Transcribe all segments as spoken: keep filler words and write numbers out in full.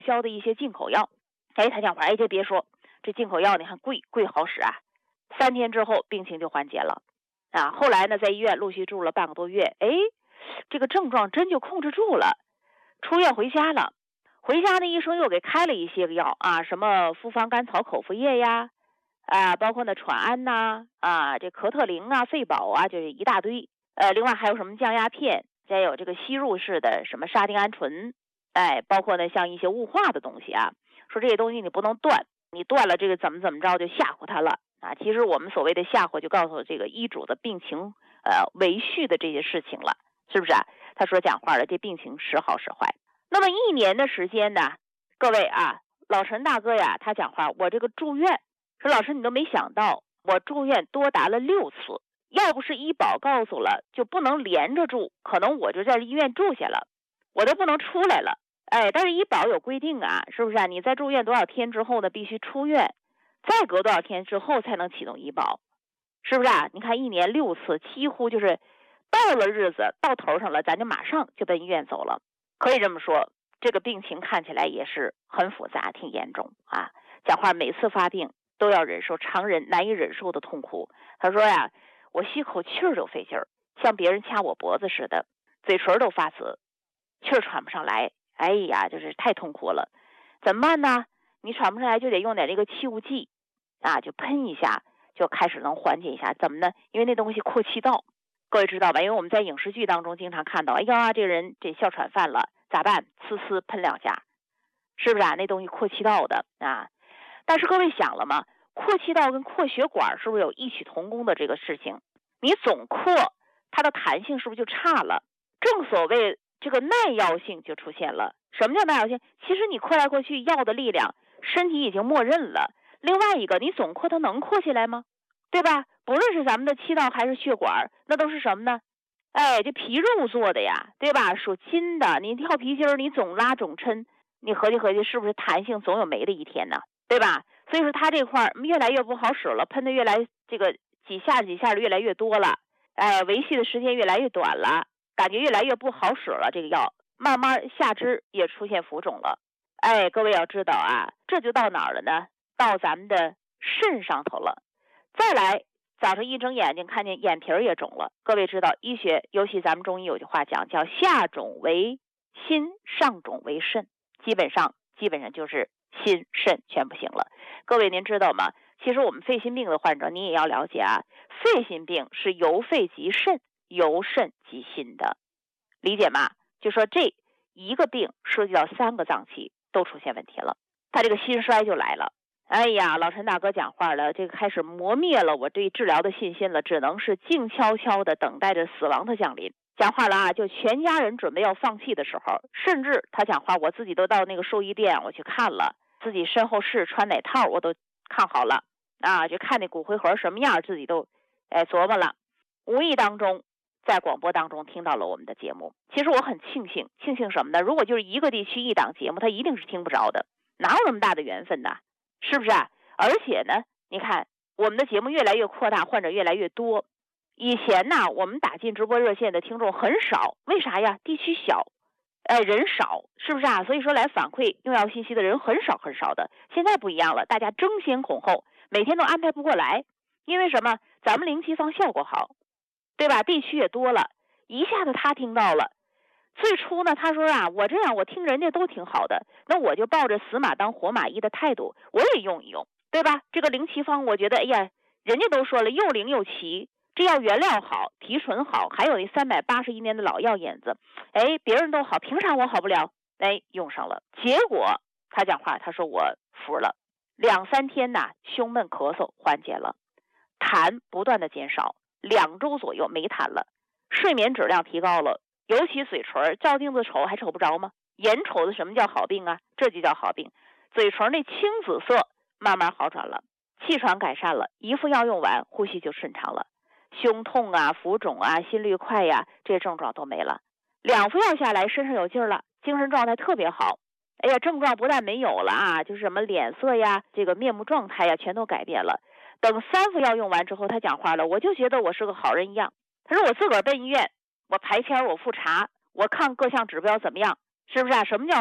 销的一些进口药。哎，他讲话，哎，这别说，这进口药你看贵贵好使啊。三天之后病情就缓解了啊。后来呢，在医院陆续住了半个多月，哎，这个症状真就控制住了。出院回家了，回家呢医生又给开了一些个药啊，什么复方甘草口服液呀，啊，包括呢喘安呐，啊，这可特灵啊、费宝啊，就是一大堆。呃，另外还有什么降压片，再有这个吸入式的什么沙丁胺醇，哎，包括呢像一些雾化的东西啊，说这些东西你不能断，你断了这个怎么怎么着就吓唬他了啊。其实我们所谓的吓唬，就告诉这个医主的病情呃维续的这些事情了，是不是啊？他说讲话了，这病情时好时坏。那么一年的时间呢，各位啊，老陈大哥呀，他讲话，我这个住院，说老师你都没想到，我住院多达了六次，要不是医保告诉了就不能连着住，可能我就在医院住下了，我都不能出来了。哎，但是医保有规定啊，是不是啊？你在住院多少天之后呢，必须出院，再隔多少天之后才能启动医保，是不是啊？你看一年六次，几乎就是到了日子到头上了，咱就马上就奔医院走了。可以这么说，这个病情看起来也是很复杂，挺严重啊。讲话每次发病都要忍受常人难以忍受的痛苦。他说呀，我吸口气儿就费劲儿，像别人掐我脖子似的，嘴唇都发紫，气儿喘不上来。哎呀，就是太痛苦了。怎么办呢？你喘不上来就得用点这个气雾剂啊，就喷一下，就开始能缓解一下。怎么呢？因为那东西扩气道，各位知道吧？因为我们在影视剧当中经常看到，哎呀，这个人这哮喘犯了，咋办？呲呲喷两下，是不是啊？那东西扩气道的啊。但是各位想了吗？扩气道跟扩血管是不是有异曲同工的这个事情？你总扩，它的弹性是不是就差了？正所谓这个耐药性就出现了。什么叫耐药性？其实你扩来扩去，药的力量身体已经默认了。另外一个，你总扩它能扩起来吗？对吧？不论是咱们的气道还是血管，那都是什么呢？哎，这皮肉做的呀，对吧？属筋的，你跳皮筋儿，你总拉总抻，你合计合计，是不是弹性总有没的一天呢？对吧？所以说它这块越来越不好使了，喷的越来这个几下几下的越来越多了，哎，维系的时间越来越短了，感觉越来越不好使了。这个药慢慢下肢也出现浮肿了。哎，各位要知道啊，这就到哪儿了呢？到咱们的肾上头了。再来，早上一睁眼睛看见眼皮儿也肿了。各位知道，医学尤其咱们中医有句话讲，叫下肿为心，上肿为肾，基本上基本上就是心肾全不行了。各位您知道吗？其实我们肺心病的患者你也要了解啊，肺心病是由肺及肾，由肾及心的，理解吗？就说这一个病涉及到三个脏器都出现问题了，他这个心衰就来了。哎呀，老陈大哥讲话了，这个开始磨灭了我对治疗的信心了，只能是静悄悄的等待着死亡的降临。讲话了啊，就全家人准备要放弃的时候，甚至他讲话，我自己都到那个兽医店我去看了，自己身后事穿哪套我都看好了啊，就看那骨灰盒什么样自己都哎琢磨了。无意当中在广播当中听到了我们的节目，其实我很庆幸，庆幸什么呢？如果就是一个地区一档节目，他一定是听不着的，哪有那么大的缘分呢？是不是啊？而且呢，你看我们的节目越来越扩大，患者越来越多。以前呢，我们打进直播热线的听众很少，为啥呀？地区小，呃，人少，是不是啊？所以说来反馈用药信息的人很少很少的。现在不一样了，大家争先恐后，每天都安排不过来，因为什么？咱们零七方效果好，对吧？地区也多了，一下子他听到了。最初呢，他说啊，我这样我听人家都挺好的，那我就抱着死马当活马医的态度，我也用一用，对吧？这个灵奇方，我觉得，哎呀，人家都说了，又灵又奇，这药原料好，提纯好，还有那三百八十一年的老药引子，哎，别人都好，凭啥我好不了？哎，用上了，结果他讲话，他说我服了，两三天呐，胸闷咳嗽缓解了，痰不断的减少，两周左右没痰了，睡眠质量提高了。尤其嘴唇，照镜子瞅还瞅不着吗？眼瞅的什么叫好病啊？这就叫好病。嘴唇那青紫色慢慢好转了，气喘改善了，一副药用完，呼吸就顺畅了，胸痛啊、浮肿啊、心率快呀，这些症状都没了。两副药下来，身上有劲儿了，精神状态特别好。哎呀，症状不但没有了啊，就是什么脸色呀、这个面目状态呀，全都改变了。等三副药用完之后，他讲话了，我就觉得我是个好人一样。他说我自个儿奔医院。我排签，我复查，我看各项指标怎么样，是不是啊？什么叫好？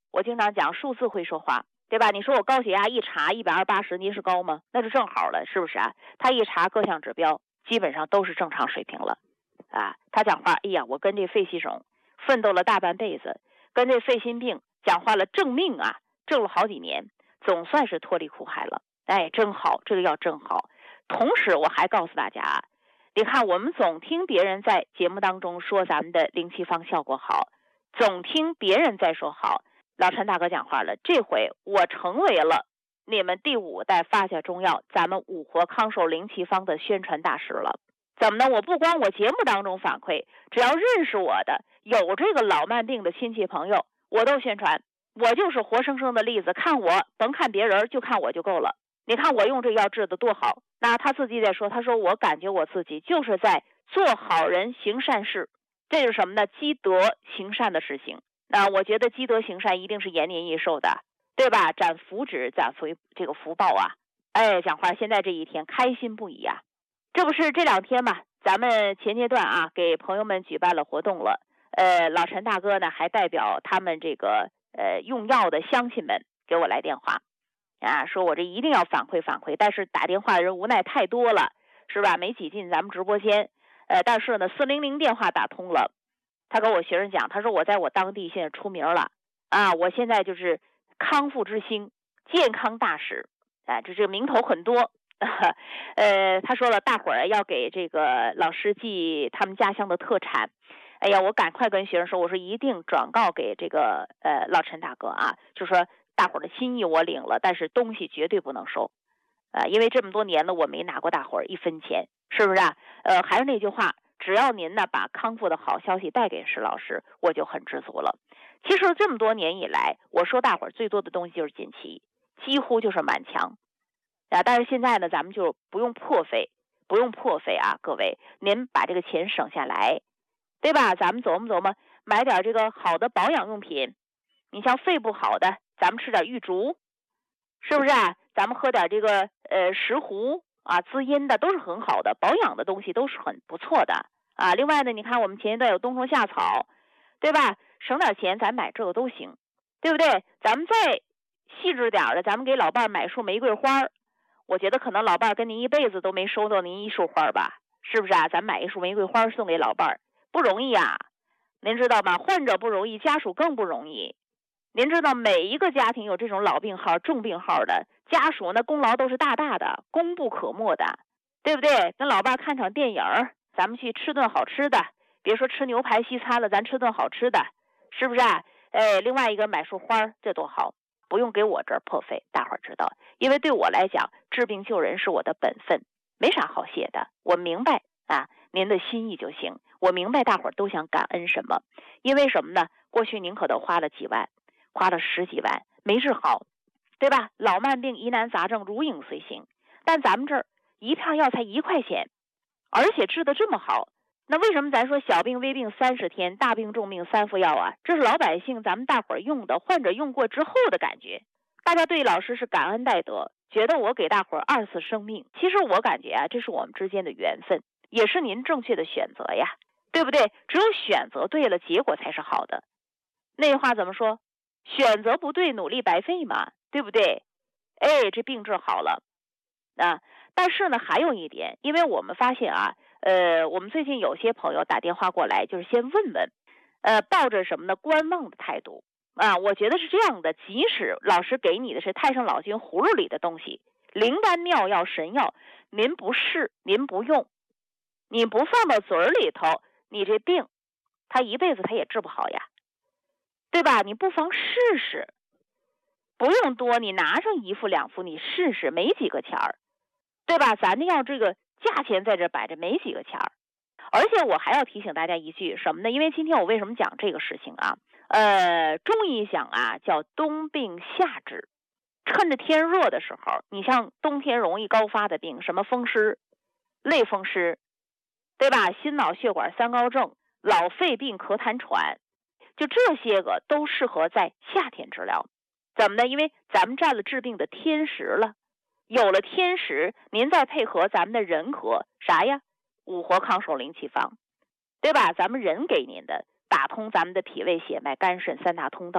我经常讲数字会说话，对吧？你说我高血压一查一百二八十，您是高吗？那就正好了，是不是啊？他一查各项指标，基本上都是正常水平了，啊，他讲话，哎呀，我跟这肺气肿奋斗了大半辈子，跟这肺心病讲话了，挣命啊，挣了好几年，总算是脱离苦海了，哎，真好，这个药真好。同时我还告诉大家，你看我们总听别人在节目当中说咱们的灵气方效果好，总听别人在说好，老陈大哥讲话了，这回我成为了你们第五代发家中药咱们五活康寿灵气方的宣传大使了。怎么呢？我不光我节目当中反馈，只要认识我的有这个老慢病的亲戚朋友，我都宣传。我就是活生生的例子，看我甭看别人，就看我就够了。你看我用这药治的多好，那他自己在说，他说我感觉我自己就是在做好人行善事，这是什么呢？积德行善的事情。那我觉得积德行善一定是延年益寿的，对吧？攒福祉，攒福这个福报啊！哎，讲话现在这一天开心不已啊！这不是这两天嘛，咱们前阶段啊给朋友们举办了活动了，呃，老陈大哥呢还代表他们这个呃用药的乡亲们给我来电话啊，说我这一定要反馈反馈，但是打电话的人无奈太多了，是吧？没挤进咱们直播间，呃，但是呢四零零电话打通了，他跟我学生讲，他说我在我当地现在出名了啊，我现在就是康复之星，健康大使，啊，这这个名头很多。呃，他说了，大伙儿要给这个老师寄他们家乡的特产。哎呀，我赶快跟学生说，我说一定转告给这个呃老陈大哥啊，就说大伙儿的心意我领了，但是东西绝对不能收，啊、呃，因为这么多年了，我没拿过大伙儿一分钱，是不是啊？呃，还是那句话，只要您呢把康复的好消息带给石老师，我就很知足了。其实这么多年以来，我说大伙儿最多的东西就是锦旗，几乎就是满墙。啊，但是现在呢，咱们就不用破费，不用破费啊，各位，您把这个钱省下来，对吧？咱们琢磨琢磨，买点这个好的保养用品，你像肺不好的，咱们吃点玉竹，是不是啊？咱们喝点这个呃石斛啊，滋阴的都是很好的，保养的东西都是很不错的啊。另外呢，你看我们前一段有冬虫夏草，对吧？省点钱，咱买这个都行，对不对？咱们再细致点的，咱们给老伴买束玫瑰花。我觉得可能老伴儿跟您一辈子都没收到您一束花吧，是不是啊？咱买一束玫瑰花送给老伴儿，不容易啊，您知道吗？患者不容易，家属更不容易。您知道每一个家庭有这种老病号、重病号的家属，那功劳都是大大的，功不可没的，对不对？跟老伴儿看场电影，咱们去吃顿好吃的，别说吃牛排西餐了，咱吃顿好吃的，是不是啊？哎，另外一个买束花，这多好。不用给我这儿破费，大伙儿知道，因为对我来讲，治病救人是我的本分，没啥好谢的。我明白啊，您的心意就行。我明白大伙儿都想感恩什么，因为什么呢？过去您可都花了几万，花了十几万没治好，对吧？老慢病、疑难杂症如影随形，但咱们这儿一片药才一块钱，而且治得这么好。那为什么咱说小病微病三十天，大病重病三副药啊？这是老百姓咱们大伙儿用的，患者用过之后的感觉。大家对老师是感恩戴德，觉得我给大伙儿二次生命。其实我感觉啊，这是我们之间的缘分，也是您正确的选择呀，对不对？只有选择对了，结果才是好的。那句话怎么说？选择不对，努力白费嘛，对不对？哎，这病治好了啊！但是呢，还有一点，因为我们发现啊。呃，我们最近有些朋友打电话过来，就是先问问，呃，抱着什么呢？观望的态度啊。我觉得是这样的，即使老师给你的是太上老君葫芦里的东西，灵丹妙药神药，您不试，您不用，你不放到嘴里头，你这病他一辈子他也治不好呀，对吧？你不妨试试，不用多，你拿上一副两副你试试，没几个钱儿，对吧？咱要这个价钱在这摆着，没几个钱儿。而且我还要提醒大家一句什么呢？因为今天我为什么讲这个事情啊？呃，中医讲啊，叫冬病夏治。趁着天热的时候，你像冬天容易高发的病，什么风湿、类风湿，对吧？心脑血管三高症、老肺病、咳痰喘，就这些个都适合在夏天治疗。怎么呢？因为咱们占了治病的天时了。有了天时，您再配合咱们的人和啥呀？五活康寿灵气方，对吧？咱们人给您的，打通咱们的脾胃血脉肝肾三大通道，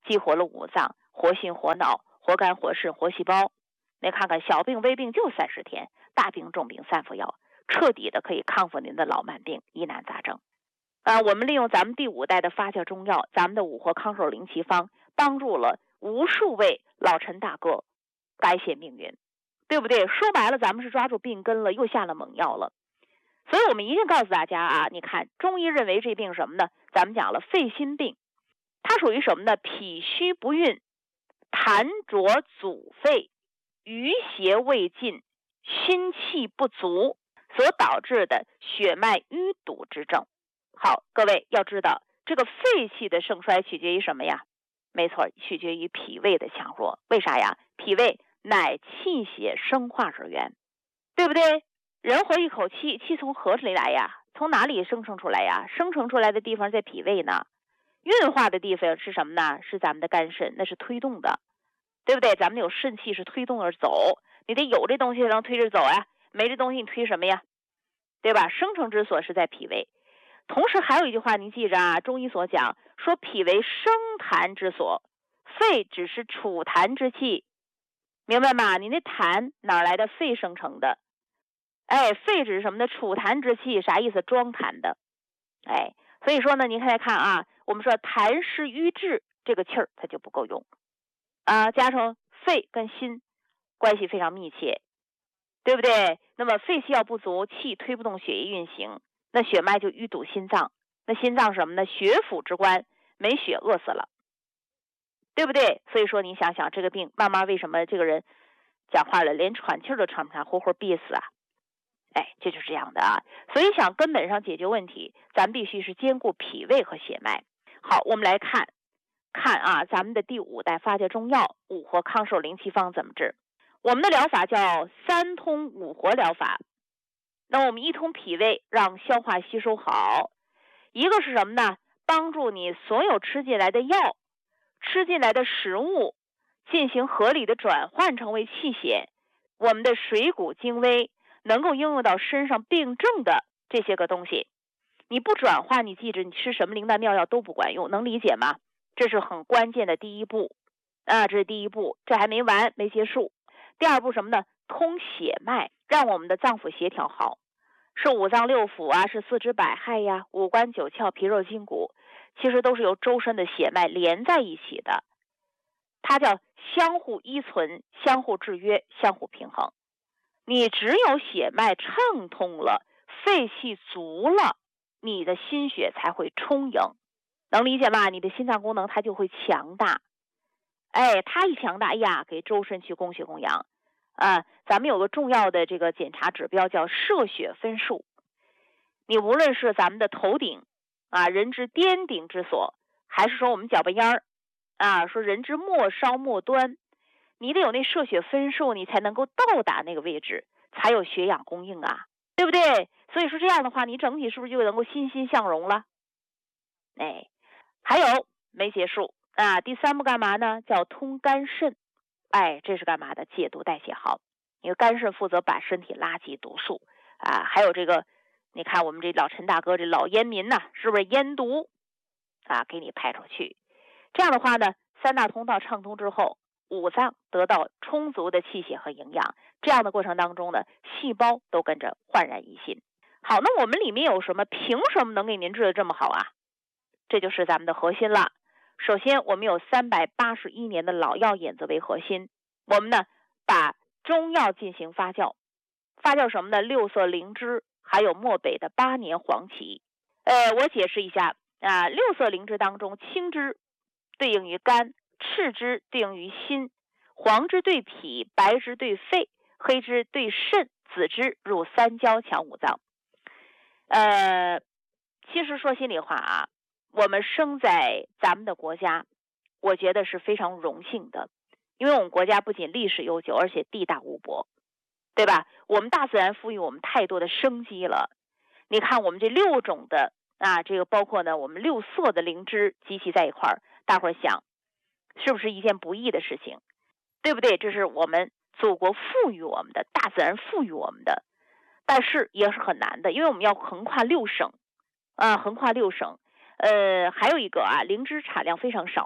激活了五脏，活心活脑，活肝活肾活细胞。你看看小病微病就三十天，大病重病三服药，彻底的可以康复您的老慢病疑难杂症。啊，我们利用咱们第五代的发酵中药，咱们的五活康寿灵奇方，帮助了无数位老陈大哥改写命运，对不对？说白了，咱们是抓住病根了，又下了猛药了。所以我们一定告诉大家啊，你看中医认为这病什么呢？咱们讲了肺心病，它属于什么呢？脾虚不运，痰浊阻肺，余邪未尽，心气不足所导致的血脉淤堵之症。好，各位要知道，这个肺气的盛衰取决于什么呀？没错，取决于脾胃的强弱。为啥呀？脾胃乃气血生化之源，对不对？人活一口气，气从何里来呀？从哪里生成出来呀？生成出来的地方在脾胃呢。运化的地方是什么呢？是咱们的肝肾，那是推动的，对不对？咱们有肾气是推动而走，你得有这东西才能推着走呀，没这东西你推什么呀？对吧？生成之所是在脾胃。同时还有一句话您记着啊，中医所讲说脾为生痰之所，肺只是储痰之器，明白吗？你那痰哪来的？肺生成的。哎，肺只是什么呢？储痰之器，啥意思？装痰的。哎，所以说呢，您看来看啊，我们说痰湿瘀滞这个气儿它就不够用啊，加上肺跟心关系非常密切，对不对？那么肺气要不足，气推不动血液运行，那血脉就淤堵心脏，那心脏什么呢？血府之官，没血饿死了，对不对？所以说你想想这个病慢慢为什么这个人讲话了连喘气都喘不上，活活憋死啊？哎，这就是这样的啊。所以想根本上解决问题，咱必须是兼顾脾胃和血脉。好，我们来看看啊，咱们的第五代发酵中药五活康寿灵奇方怎么治？我们的疗法叫三通五活疗法。那我们一通脾胃，让消化吸收好；一个是什么呢？帮助你所有吃进来的药、吃进来的食物进行合理的转换成为气血，我们的水谷精微能够应用到身上病症的这些个东西。你不转化，你记着你吃什么灵丹妙药都不管用，能理解吗？这是很关键的第一步啊，这是第一步，这还没完，没结束。第二步什么呢？通血脉，让我们的脏腑协调好，是五脏六腑啊，是四肢百骸呀，五官九窍皮肉筋骨，其实都是由周身的血脉连在一起的，它叫相互依存，相互制约，相互平衡。你只有血脉畅通了，肺气足了，你的心血才会充盈，能理解吗？你的心脏功能它就会强大。哎，它一强大，哎呀，给周身去供血供氧啊。咱们有个重要的这个检查指标叫摄血分数。你无论是咱们的头顶啊，人之巅顶之所，还是说我们脚背烟儿啊，说人之末梢末端，你得有那摄血分数，你才能够到达那个位置，才有血氧供应啊，对不对？所以说这样的话，你整体是不是就能够欣欣向荣了？哎，还有没结束啊？第三步干嘛呢？叫通肝肾。哎，这是干嘛的？解毒代谢好。因为肝肾负责把身体垃圾毒素啊，还有这个，你看我们这老陈大哥这老烟民呐、啊，是不是烟毒啊？给你排出去。这样的话呢，三大通道畅通之后，五脏得到充足的气血和营养，这样的过程当中呢，细胞都跟着焕然一新。好，那我们里面有什么？凭什么能给您治的这么好啊？这就是咱们的核心了。首先，我们有三百八十一年的老药引子为核心，我们呢把中药进行发酵，发酵什么呢？六色灵芝，还有漠北的八年黄芪。呃，我解释一下啊，六色灵芝当中，青芝对应于肝，赤芝对应于心，黄芝对脾，白芝对肺，黑芝对肾，紫芝入三焦强五脏。呃，其实说心里话啊，我们生在咱们的国家，我觉得是非常荣幸的，因为我们国家不仅历史悠久，而且地大物博，对吧？我们大自然赋予我们太多的生机了。你看我们这六种的啊，这个包括呢我们六色的灵芝集齐在一块儿，大伙儿想是不是一件不易的事情，对不对？这是我们祖国赋予我们的，大自然赋予我们的，但是也是很难的，因为我们要横跨六省啊，横跨六省。呃，还有一个啊，灵芝产量非常少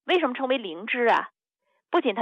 为什么称为灵芝啊？不仅它